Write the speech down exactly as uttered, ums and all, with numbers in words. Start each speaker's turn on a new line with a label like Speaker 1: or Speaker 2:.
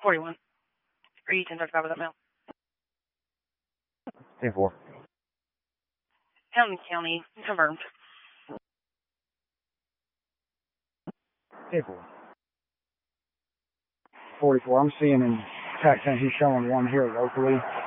Speaker 1: forty-one. Are you ten thirty-five with that mail?
Speaker 2: ten four.
Speaker 1: Hamilton County, confirmed.
Speaker 2: ten four. forty-four. I'm seeing in Paxton he's showing one here locally.